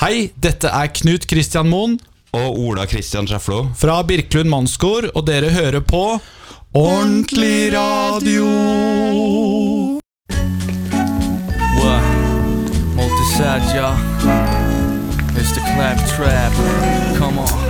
Hei, dette Knut Kristian Moen og Ola Kristian Schäfflo fra Birkelund Mannskor, og dere hører på Ordentlig Radio. What? Multiside, y'all. It's the clap trap. Come on.